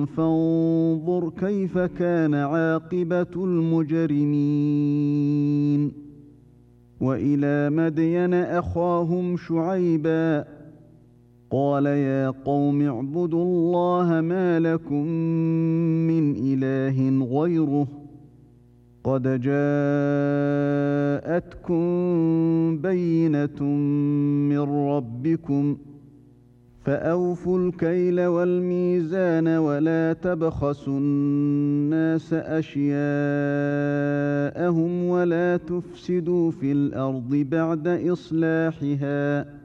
فانظر كيف كان عاقبة المجرمين. وإلى مدين أخاهم شعيبا قال يا قوم اعبدوا الله ما لكم من إله غيره قد جاءتكم بينة من ربكم فأوفوا الكيل والميزان ولا تبخسوا الناس أشياءهم ولا تفسدوا في الأرض بعد إصلاحها